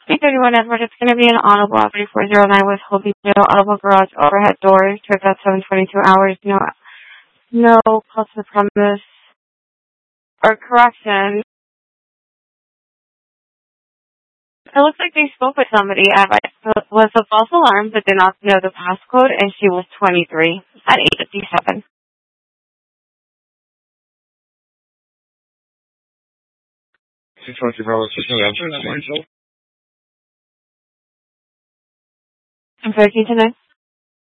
831 Edward, it's going to be an audible at 3409 with Holbyville Audible Garage overhead doors. Took out 722 hours. No call to the premise or correction. It looks like they spoke with somebody at was a false alarm but did not know the passcode, and she was 23 at 8:57. 620 Bravo, 6 I'm 13 tonight.